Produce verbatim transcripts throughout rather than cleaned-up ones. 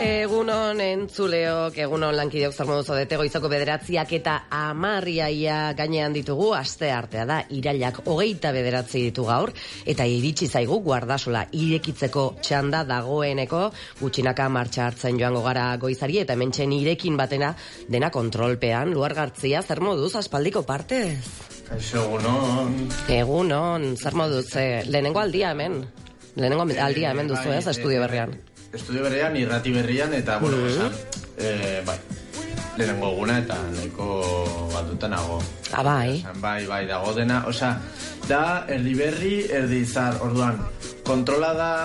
Egunon entzuleok, egunon lankideok zer modu zaudete, goizoko bederatziak eta amarriaia gainean ditugu, aste artea da, irailak hogeita bederatzi ditu gaur, eta iritsi zaigu guardasola irekitzeko txanda dagoeneko, gutxinaka martxa hartzen joango gara goizari, eta hementxe irekin batena dena kontrolpean, Luar Gartzia, zer moduz, aspaldiko partez? Kaixo, egunon. Egunon, zer moduz, eh, lehenengo aldia hemen, lehenengo aldia hemen duzu ez, estudio berrian. Estudio berrian, irrati berrian, eta, bueno, mm-hmm. esan, eh, bai, lehenengo eguna, eta nahiko batuta nago. Ah, bai? Esan, bai, bai, dago dena, osea, da, erdi berri, erdi izar, orduan, kontrola da,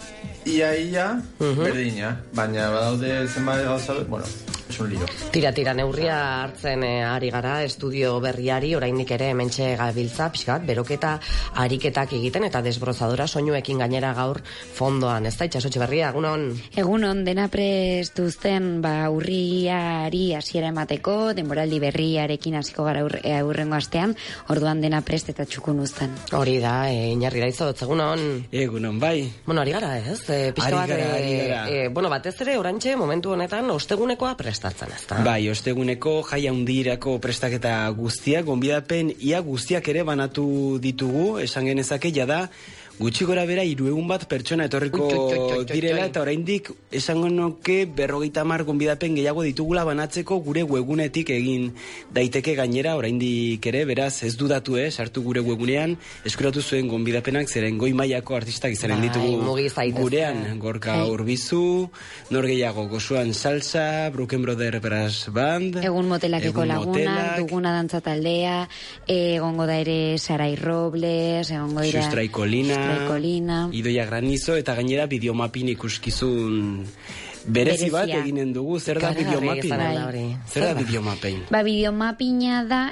ia-ia, mm-hmm. berdina, baina badaude zenbait gauza, bueno, es un lío. Tira, tira, neurria hartzen eh, ari gara, estudio berriari, oraindik ere hementxe gabiltza, pixkat, beroketa ariketak egiten, eta desbrozadora soinuekin gainera gaur fondoan, ez da, itxasotxe berria, egunon? Egunon, dena prestuzten, ba, urriari hasiera emateko, denboraldi berriarekin hasiko gara aurrengo astean, orduan dena prest eta txukun uzten. Hori da, e, inarri daizot, egunon? Egunon, bai. Bueno, ari gara, ez? E, pixka bat, gara, ari gara. E, bueno, batez ere, orantxe, momentu honetan, ostegunekoa prestatzen, ez da? Bai, osteguneko jai handirako prestaketa guztiak, gonbidapen ia guztiak ere banatu ditugu, esan genezake jada, gutxi gora bera hiruehun bat pertsona etorriko direla, eta oraindik esango nuke berrogeita hamar gonbidapen gehiago ditugula banatzeko gure webunetik egin daiteke gainera, oraindik ere, beraz ez dudatu, eh, sartu gure webunean, eskuratu zuen gonbidapenak zeren goi mailako artistak izanen ditugu gurean, Gorka Urbizu, nor gehiago, Gosuan Salsa, Broken Brother Brass Band, Egun Motelakeko Laguna, Duguna Dantza Taldea, egongo da ere Sarai Robles, egongo dira Xustrai Kolina, Kolina, Idoia Granizo, eta gainera bideomapin ikuskizun berezi bat eginen dugu. Zer da bideomapin? Zer da bideomapin? Ba, bideomapina da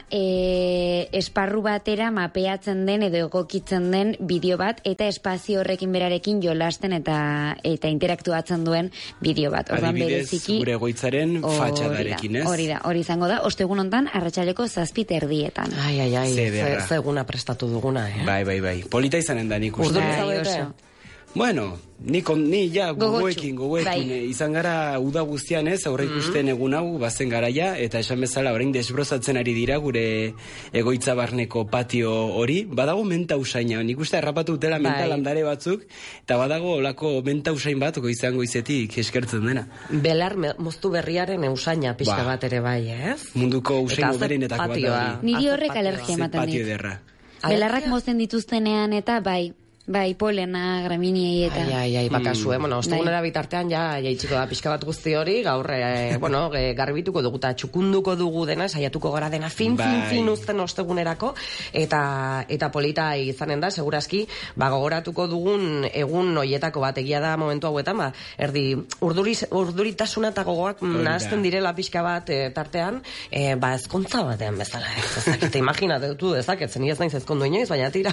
e, esparru batera mapeatzen den edo egokitzen den bideo bat, eta espazio horrekin berarekin jolasten eta eta interaktuatzen duen bideo bat. Orduan adibidez, bereziki, gure egoitzaren fatxadarekin, ez? Hori da, hori izango da, ostegun hontan arratsaleko zazpit erdietan. Ai, ai, ai, ze, zeguna prestatu duguna, eh? Bai, bai, bai. Polita izanen da nik uste. Urduri zaudete? Bueno, ni, kon, ni ja gogoekin, gogoekin, bai. izan gara uda guztian ez, aurre ikusten mm-hmm. egun hau, bazen garaia, eta esan bezala orain desbrozatzen ari dira gure egoitza barneko patio hori, badago menta usaina, nik uste errapatu dutela menta bai. landare batzuk, eta badago olako menta usain bat, goizean goizetik eskertzen dena. Belar moztu berriaren usaina pixka ba. bat ere bai, ez? Munduko usain moderinetako bat hori. Niri horrek alergia ematen dit. Belarrak mozten dituztenean eta bai, bai, polena, graminiei eta... Ai, ai, ai, bakasu, eh? Bueno, ostegunera bitartean ja, jaitsiko da pixka bat guzti hori, gaur, eh, bueno, eh, garbituko dugu eta txukunduko dugu dena, saiatuko gara dena fin, fin, fin uzten ostegunerako, eta eta polita izanen da, segurazki, ba, gogoratuko dugun egun noietako bat, egia da momentu hauetan, ba, erdi, urduriz, urduritasuna eta gogoak nahazten direla pixka bat eh, tartean, eh, ba, ezkontza batean bezala, ez ezakete, imaginatu dezaketzen, ez naiz ezkondu inoiz, baina tira,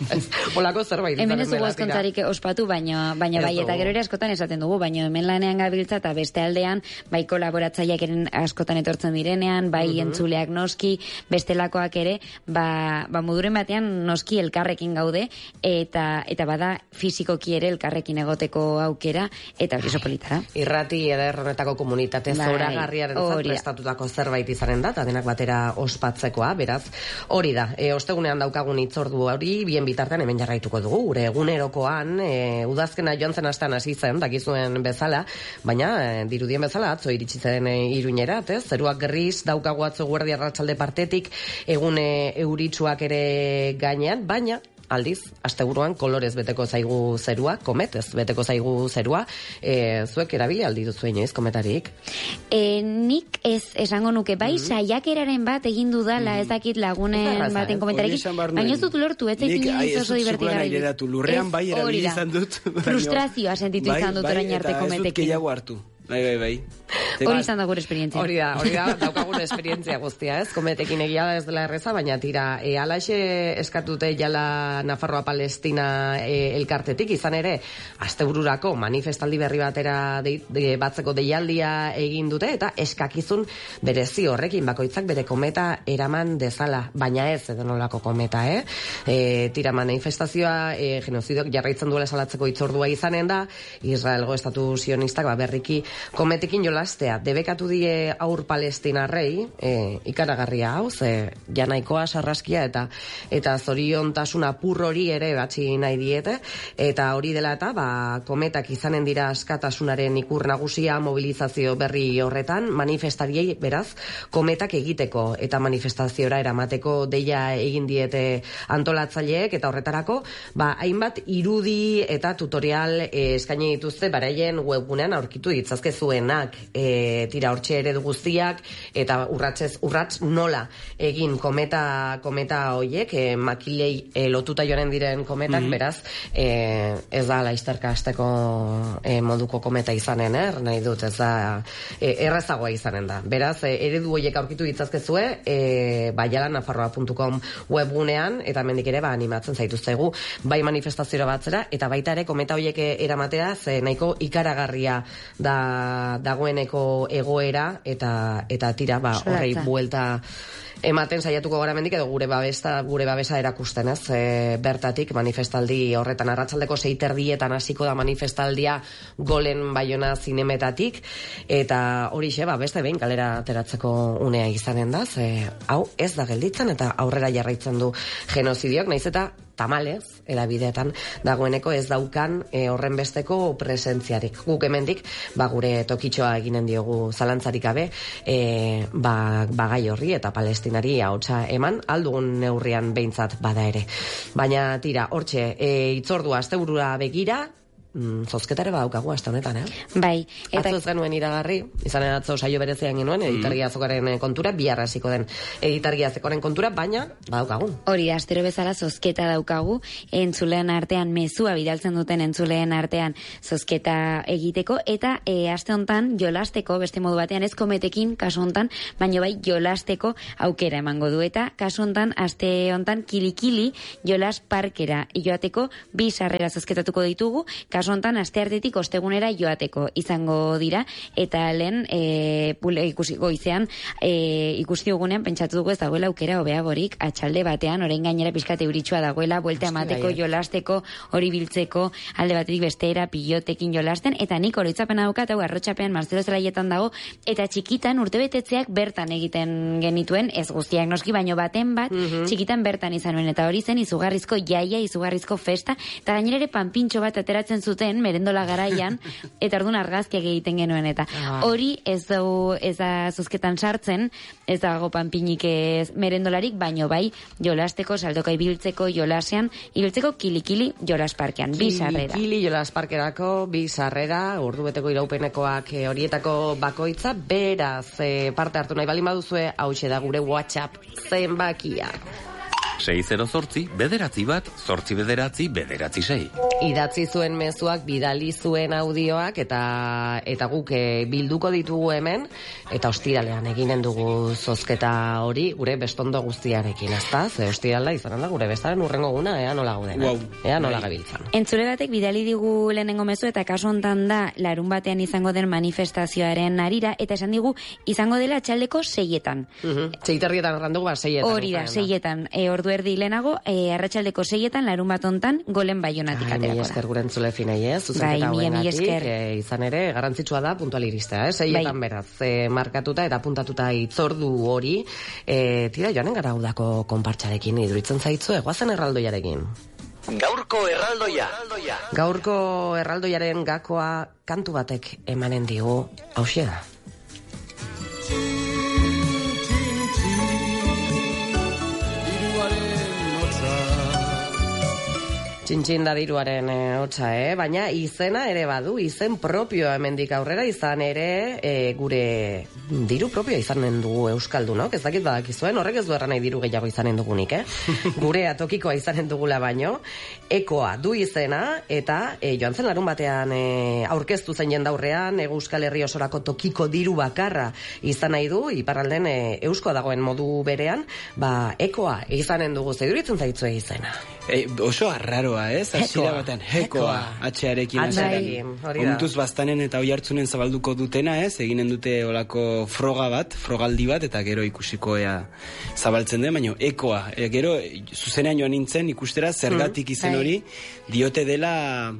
olako zerbait. Hemen ez dugu ezkontzarik ospatu, baina, baina bai, eta gero ere askotan esaten dugu, baina hemen lanean gabiltza eta beste aldean, bai kolaboratzaileak eren askotan etortzen direnean, bai uh-huh. entzuleak noski, bestelakoak ere, ba, ba muduren batean noski elkarrekin gaude, eta eta bada fisikoki ere elkarrekin egoteko aukera, eta hori oso polita da. Irrati eder honetako komunitate bai, zoragarriaren zat prestatutako zerbait izanen da, eta denak batera ospatzekoa, beraz, hori da, e, ostegunean daukagun hitzordu hori, bien bitartean hemen jarraituko dugu, gure egunerokoan, e, udazkena joan zen astean hasi zen, dakizuen bezala, baina e, dirudien bezala atzo iritsi zen e, Iruñera, ez? Zeruak gris, daukagu atzo guardia arratsalde partetik, egune euritsuak ere gainean, baina aldiz, asteburuan kolorez beteko zaigu zerua, kometez beteko zaigu zerua, e, zuek erabili aldi duzu inoiz kometarik? E, nik ez esango nuke, bai mm-hmm. saiakeraren bat egin dudala, mm-hmm. ez dakit lagunen baten komentarik, baina ez dut lortu, ez zaitin inoiz oso divertigarri. Lurrean bai erabili izan dut. Frustrazioa sentitu izan dut orain arte kometekin. Bai, bai, bai. Bai, bai, bai. Hori izan da gure esperientzia. Hori da, hori da, daukagun esperientzia guztia, ez? Kometekin egia da ez dela erreza, baina tira, e, alaxe eskatute jala Nafarroa Palestina e, elkartetik, izan ere, astebururako manifestaldi berri batera de, de, batzeko deialdia egin dute, eta eskakizun berezi horrekin, bakoitzak bere kometa eraman dezala, baina ez edonolako kometa, eh? E, tira, manifestazioa e, genozidoak jarraitzen duela salatzeko itzordua izanen da, Israelgo estatu sionistak ba, berriki kometekin jolastea. Debekatu die aur palestinarrei, e, ikaragarria hau, ze janaikoa sarraskia eta eta zoriontasun apur hori ere batzi nahi diete, eta hori dela eta ba, kometak izanen dira askatasunaren ikur nagusia mobilizazio berri horretan, manifestariei beraz, kometak egiteko eta manifestaziora eramateko deia egin diete antolatzaileek, eta horretarako, ba, hainbat irudi eta tutorial e, eskaini dituzte baraien webgunean aurkitu ditzazkezuenak, e, tira hortxe eredu guztiak, eta urratzez urratz nola egin kometa kometa hoiek, e, makilei e, lotuta joanen diren kometak, mm-hmm. beraz, e, ez da laizterka hasteko e, moduko kometa izanen, er, nahi dut, ez da e, errazagoa izanen da. Beraz, e, eredu hoiek aurkitu ditzazkezue, e, baiala nafarroa puntu com webgunean, eta mendik ere ba, animatzen zaituztegu, bai manifestaziora batzera, eta baita ere kometa hoiek eramatea, ze nahiko ikaragarria da dagoeneko egoera, eta eta tira, ba, horrei buelta ematen saiatuko gara mendik, edo gure babesta, gure babesa erakusten, ez? E, bertatik manifestaldi horretan arratsaldeko sei terdietan hasiko da manifestaldia Golen Baiona zinemetatik, eta horixe, ba, beste behin kalera ateratzeko unea izanen da, ze hau ez da gelditzen, eta aurrera jarraitzen du genozidiok, naiz eta tamalez, erabideetan dagoeneko ez daukan e, horren besteko presentziarik. Guk hemendik, ba, gure tokitxoa eginen diogu zalantzarik gabe, e, ba, bagai horri eta Palestinari ahotsa eman, aldugun neurrian behintzat bada ere. Baina tira, hortxe, e, itzordua asteburura begira, Mm, zozketare badaukagu aste honetan, eh? Bai. Eta atzo ez genuen iragarri, izan atzo saio berezian genuen, editargia azokaren kontura, bihar hasiko den editargia azokoren kontura, baina badaukagu. Hori, astero bezala zozketa daukagu, entzuleen artean mezua bidaltzen duten entzuleen artean zozketa egiteko, eta e, aste hontan jolasteko, beste modu batean ez kometekin, kasu hontan, baino bai jolasteko aukera emango du, eta kasu hontan, aste hontan kilikili jolas parkera joateko bi sarrera zozketatuko ditugu, kasu hontan asteartetik ostegunera joateko izango dira, eta lehen e, ikusi goizean e, ikusi dugunean pentsatu dugu ez dagoela aukera hobeagorik atxalde batean, orain gainera pixkate euritsua dagoela, buelta emateko, jolasteko, hori biltzeko, alde batetik bestera pilotekin jolasten, eta nik oroitzapena daukat, hau arrotxapean Marcelo Zelaietan dago, eta txikitan urtebetetzeak bertan egiten genituen, ez guztiak noski, baino baten bat, mm-hmm. txikitan bertan izanuen, eta hori zen izugarrizko jaia, izugarrizko festa, eta gainera ere panpintxo bat ateratzen zuten merendola garaian, eta orduan argazkiak egiten genuen, eta hori ez du, ez da zuzketan sartzen, ez dago panpinik ez merendolarik, baino bai jolasteko, saltoka ibiltzeko, jolasean, ibiltzeko kilikili jolas parkean, bi sarrera. Kilikili jolas parkerako, bi sarrera, ordu beteko iraupenekoak horietako bakoitza, beraz, e, parte hartu nahi balin baduzue, hauxe da gure WhatsApp zenbakia. sei zero zortzi, bederatzi bat, zortzi bederatzi, bederatzi sei. Idatzi zuen mezuak, bidali zuen audioak, eta eta guk e, bilduko ditugu hemen, eta ostiralean eginen dugu zozketa hori, gure bestondo guztiarekin, ezta? Ze ostirala izanen da, gure bestaren urrengo guna, ea nola gauden, wow. ea nola gabiltzan. Entzule batek bidali digu lehenengo mezu, eta kasu hontan da, larun batean izango den manifestazioaren arira, eta esan digu, izango dela atxaldeko seietan. Uh-huh. Seiterrietan errandugu, ba, seietan. Hori da, seietan, e, ordu erdi lehenago, e, arratsaldeko seietan, larun bat hontan, Golen Baionatik aterako da. Ai, mi esker gure entzule finei, ez? Bai, mi esker. E, izan ere, garrantzitsua da puntual iristea, eh? Seietan bai. Beraz, e, markatuta eta puntatuta itzordu hori, e, tira, joanen gara udako konpartxarekin, iduritzen zaitzu, egoazen erraldoiarekin. Gaurko erraldoia. Gaurko erraldoiaren gakoa kantu batek emanen digu, hauxe da. Txintxin da diruaren e, hotza, eh? Baina izena ere badu, izen propioa hemendik aurrera, izan ere e, gure diru propioa izanen dugu euskaldunok, ez dakit badakizuen, horrek ez du erran nahi diru gehiago izanen dugunik, eh? Gure atokikoa izanen dugula baino, ekoa du izena, eta e, joan zen larun batean e, aurkeztu zen jendaurrean, e, Euskal Herri osorako tokiko diru bakarra izan nahi du, iparralden e, euskoa dagoen modu berean, ba, ekoa izanen dugu, zeiduritzen zaitzue izena. E, oso arraroa, ez? Hasiera batean, hekoa, atxearekin. Atxearekin, hori da. Omtuz bastanen eta oi hartzunen zabalduko dutena, ez? Eginen dute olako froga bat, frogaldi bat, eta gero ikusiko ea zabaltzen den, baina ekoa. E, gero, zuzenean joan nintzen ikustera zergatik izen hori, diote dela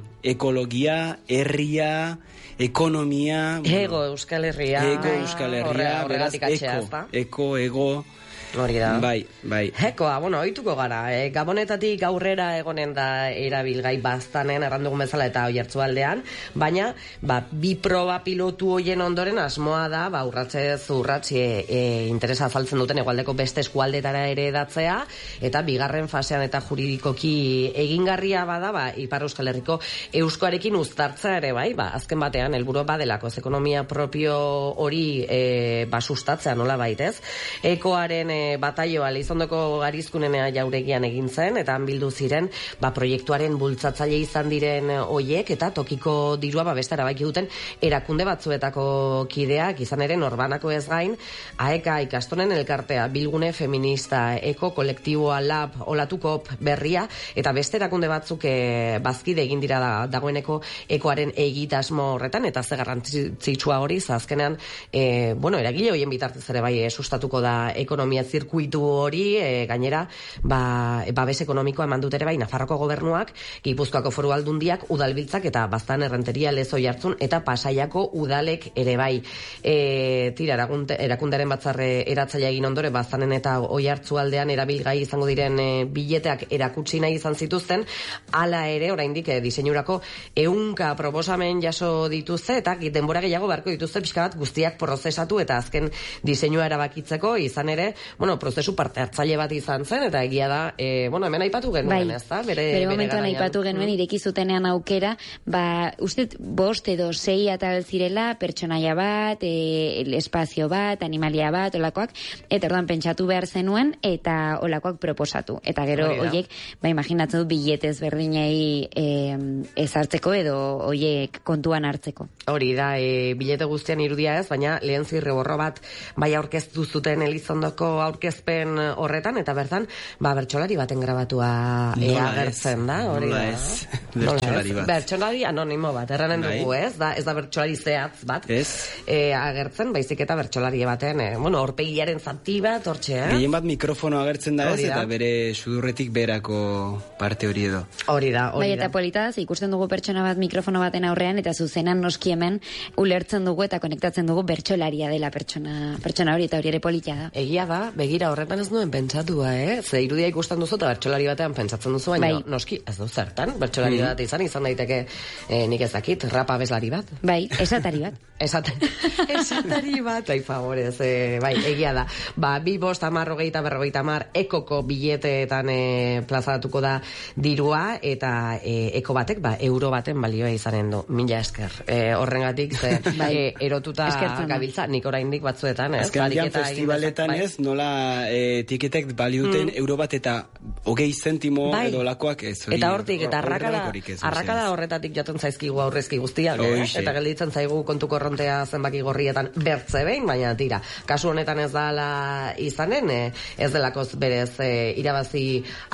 ekologia, herria, ekonomia... Ego Euskal Herria. Ego Euskal Herria, beraz, eko, eko, ego... Hori da. Bai, bai. Hekoa, bueno, ohituko gara. E, Gabonetatik aurrera egonen da erabilgai baztanen, errandugun bezala eta oihartzualdean, baina, ba, bi proba pilotu hoien ondoren asmoa da, ba, urratze zurratzi e, e, interesa azaltzen duten egualdeko beste eskualdetara ere edatzea, eta bigarren fasean eta juridikoki egingarria bada, ba, Ipar Euskal Herriko euskoarekin uztartza ere, bai, ba, azken batean, helburu badelako, ez ekonomia propio hori e, ba, sustatzea nola baitez. Ekoaren bataioa Leizondoko garizkunenea jauregian egin zen, eta han bildu ziren ba, proiektuaren bultzatzaile izan diren hoiek, eta tokiko dirua ba, beste erabaki duten erakunde batzuetako kideak, izan ere norbanako ez gain, aeka ikastonen elkartea, bilgune feminista, eko kolektiboa lab, olatukop berria, eta beste erakunde batzuk e, bazkide egin dira da, dagoeneko ekoaren egitasmo horretan, eta ze garrantzitsua hori, azkenean, e, bueno, eragile hoien bitartez ere bai, e, sustatuko da ekonomia zirkuitu hori, e, gainera, ba, babes ekonomikoa eman dut ere bai, Nafarroko gobernuak, Gipuzkoako foru aldundiak, udalbiltzak eta Baztan errenteria Lezo Oiartzun eta Pasaiako udalek ere bai. E, tira, erakundaren batzarre eratzaile egin ondore, Baztanen eta Oiartzualdean erabilgai izango diren e, bileteak erakutsi nahi izan zituzten, hala ere, oraindik e, diseinurako ehunka proposamen jaso dituzte, eta denbora gehiago beharko dituzte pixka bat guztiak prozesatu eta azken diseinua erabakitzeko, izan ere, bueno, prozesu parte hartzaile bat izan zen, eta egia da, e, bueno, hemen aipatu genuen, bai. ez da? Bere, bere momentuan aipatu genuen, mm. ireki zutenean aukera, ba, uste, bost edo sei atal zirela, pertsonaia bat, e, espazio bat, animalia bat, olakoak, eta orduan pentsatu behar zenuen, eta olakoak proposatu. Eta gero, horiek, ba, imaginatzen dut, biletez berdinei e, ezartzeko, edo horiek kontuan hartzeko. Hori da, e, bilete guztian irudia ez, baina lehen zirriborro bat, bai aurkeztu zuten Elizondoko aurkezpen horretan, eta bertan, ba, bertsolari baten grabatua e, agertzen da, hori da. Ez, bertsolari bat. Bertsolari anonimo bat, erranen dugu, ez? Da, ez da bertsolari zehatz bat, e, agertzen, baizik eta bertsolari baten, e, bueno, horpegiaren zati bat, hortxe, eh? Gehien bat mikrofono agertzen da, ez, eta bere sudurretik berako parte hori edo. Hori da, hori da. Bai, eta politaz, ikusten dugu pertsona bat mikrofono baten aurrean, eta zuzenan noski hemen ulertzen dugu eta konektatzen dugu bertsolaria dela pertsona, pertsona hori, eta hori ere politia da. Egia da, begira horretan ez nuen pentsatua, eh? Ze irudia ikusten duzu eta bertsolari batean pentsatzen duzu, baina bai. Noski, ez du zertan, bertsolari mm. bat izan, izan daiteke eh, nik ez dakit, rapa bezlari bat. Bai, esatari bat. Esat, esatari bat, bai, favorez, eh, bai, egia da. Ba, bi bost amar, hogeita berrogeita amar, ekoko bileteetan eh, plazatuko da dirua, eta eh, eko batek, ba, euro baten balioa izanen du, mila esker. Eh, horrengatik, ze, bai. eh, erotuta gabiltza, nik oraindik batzuetan, ez? Azken festivaletan bai. Ez, nola e, tiketek baliuten mm. euro bat eta hogei zentimo bai. Edo lakoak ez. Hori, eta hortik, eta arrakada, arrakada horretatik jaten zaizkigu aurrezki guztiak, eh? Eta gelditzen zaigu kontu korrontea zenbaki gorrietan bertze behin, baina tira, kasu honetan ez dala izanen, eh? Ez delakoz berez eh, irabazi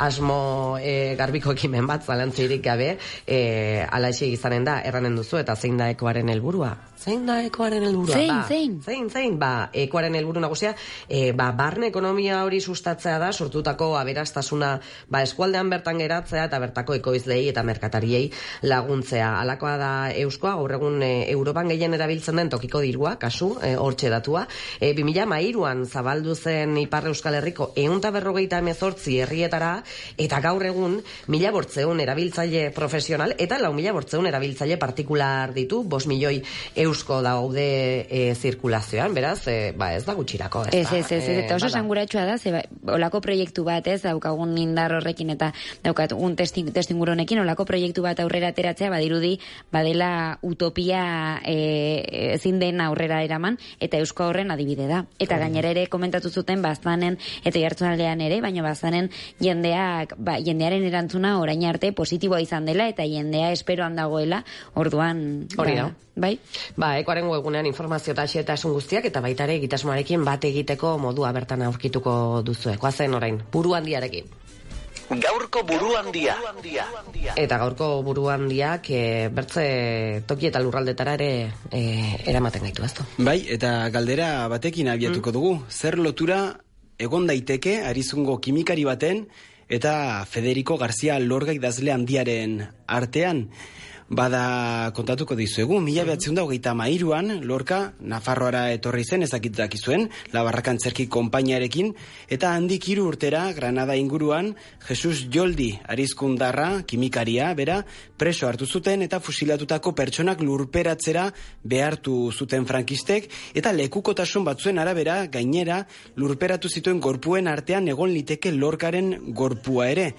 asmo eh, garbiko ekimen bat, zalantzirik gabe, eh, alaixi izanen da, erranen duzu, eta zein da ekoaren helburua? Zein da ekoaren helburua? Zein, ba, zein. Zein, zein, ba, ekoaren helburu nagusia, e, ba, barne ekonomia hori sustatzea da, sortutako aberastasuna, ba, eskualdean bertan geratzea, eta bertako ekoizlei eta merkatariei laguntzea. Halakoa da euskoa, gaur egun e, Europan gehien erabiltzen den tokiko dirua, kasu, e, hortxe datua. E, bi mila hamairuan zabaldu zen Ipar Euskal Herriko ehunta berrogeita hemezortzi herrietara, eta gaur egun mila bortzeun erabiltzaile profesional, eta lau mila bortzeun erabiltzaile partikular ditu, bost milioi eusko daude e, zirkulazioan, beraz, e, ba ez da gutxirako. Ez, ez, ez, ez, eta oso oso esanguratsua da, ze olako proiektu bat, ez, daukagun indar horrekin eta daukagun testinguru honekin, olako proiektu bat aurrera ateratzea, badirudi, badela utopia e, ezin den aurrera eraman, eta eusko horren adibide da. Eta gainera ere komentatu zuten bazanen, eta jartzunaldean ere, baina bazanen jendeak, ba, jendearen erantzuna orain arte positiboa izan dela, eta jendea esperoan dagoela, orduan... Hori da. Bai? Ba, ekoaren webgunean informazio eta xetasun guztiak, eta baita ere egitasmoarekin bat egiteko modua bertan aurkituko duzu. Koazen orain, buru handiarekin. Gaurko buru handia. Eta gaurko buru handiak e, bertze toki eta lurraldetara ere e, eramaten gaitu, ezto? Bai, eta galdera batekin abiatuko dugu. Zer lotura egon daiteke Arizungo kimikari baten eta Federico García Lorga idazle handiaren artean? Bada kontatuko dizuegu, mila behatzen da hogeita mairuan, Lorca Nafarroara etorri zen, ezakitzak izuen, Labarrakantzerki konpainiarekin, eta handik hiru urtera, Granada inguruan, Jesus Joldi, arizkundarra, kimikaria, bera, preso hartu zuten, eta fusilatutako pertsonak lurperatzera behartu zuten frankistek, eta lekukotasun batzuen arabera, gainera, lurperatu zituen gorpuen artean egon liteke Lorcaren gorpua ere.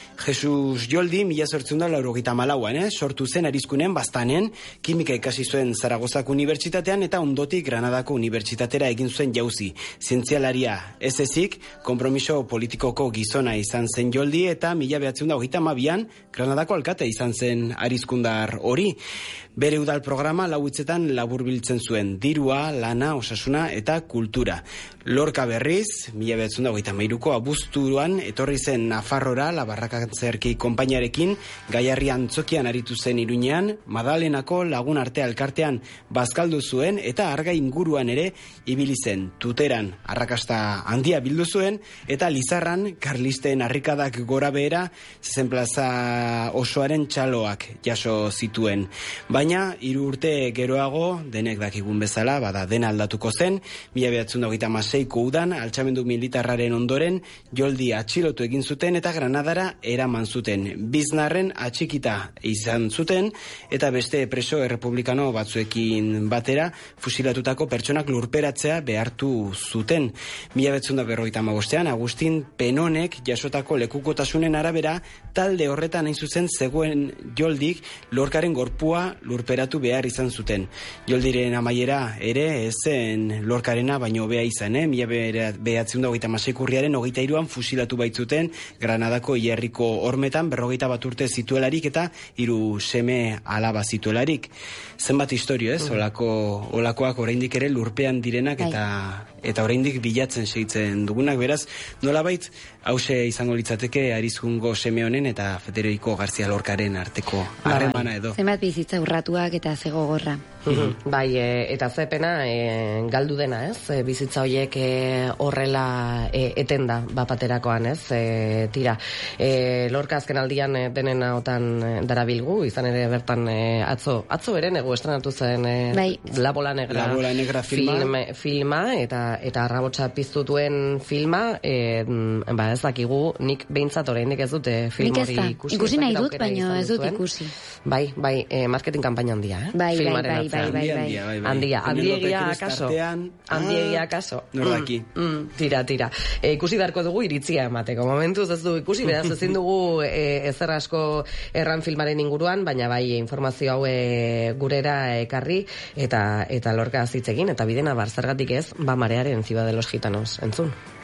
Jesus Joldi, mila sortzen da laurogeita malauan, eh? Sortu zen Arizkunen baztanen, kimika ikasi zuen Zaragozako unibertsitatean eta ondotik Granadako unibertsitatera egin zuen jauzi. Zientzialaria ez ezik, konpromiso politikoko gizona izan zen Joldi eta mila behatzen da hogeita mabian Granadako alkate izan zen Arizkundar hori. Bere udal programa lau hitzetan laburbiltzen zuen, dirua, lana, osasuna eta kultura. Lorca berriz, mila behatzen da hogeita mairuko abuzturuan etorri zen Nafarrora, Labarrakantzerki konpainiarekin, Gaiarri Antzokian aritu zen Iruñean, Madalenako lagun arte alkartean bazkaldu zuen eta Arga inguruan ere ibili zen. Tuteran arrakasta handia bildu zuen eta Lizarran karlisten harrikadak gora behera zezen plaza osoaren txaloak jaso zituen. Baina hiru urte geroago denek dakigun bezala, bada dena aldatuko zen, mila behatzen da hogeita hamaseiko udan altxamendu militarraren ondoren Joldi atxilotu egin zuten eta Granadara eraman zuten. Biznarren atxikita izan zuten eta beste preso errepublikano batzuekin batera fusilatutako pertsonak lurperatzea behartu zuten. Mila behatzen da berrogeita hamabostean Agustin Penonek jasotako lekukotasunen arabera talde horretan hain zuzen zegoen Joldik Lorcaren gorpua lurperatu behar izan zuten. Joldiren amaiera ere ezen Lorcarena baino hobea izan, eh? Mila behatzen da hogeita hamaseiko urriaren hogeita hiruan fusilatu baitzuten Granadako Hierriko hormetan berrogeita bat urte zituelarik eta hiru seme alaba zituelarik. Zenbat historio, ez? Olako, olakoak oraindik ere lurpean direnak eta eta oraindik bilatzen segitzen dugunak, beraz, nolabait hause izango litzateke Arizkungo seme honen eta Federico García Lorcaren arteko harremana edo. Zenbat bizitza urratuak eta ze gogorra. Mm-hmm. Bai, e, eta ze pena e, galdu dena, ez? E, bizitza horiek e, horrela e, etenda bapaterakoan, ez? E, tira, e, Lorca azken aldian e, denen ahotan e, darabilgu, izan ere bertan e, atzo, atzo ere nego estrenatu zen e, bai. La Bola Negra, La Bola Negra filma. Film, filma eta eta arrabotsa piztutuen filma, e, ba ez dakigu, nik behintzat oraindik ez dute film hori ikusi. Ikusi nahi dut, baina ez dut ikusi. Bai, bai, e, marketing kanpaina handia, eh? Bai, bai, bai, bai, bai, bai. Handia, handiegia akaso. Handiegia akaso. Nordaki. Mm, mm, tira, tira. E, ikusi beharko dugu iritzia emateko. Momentuz ez du ikusi, beraz ezin dugu e, ezer asko erran filmaren inguruan, baina bai informazio hau e, gurera ekarri eta eta Lorca hitz egin eta bidena bar zergatik ez, ba marearen Ciudad de los Gitanos entzun.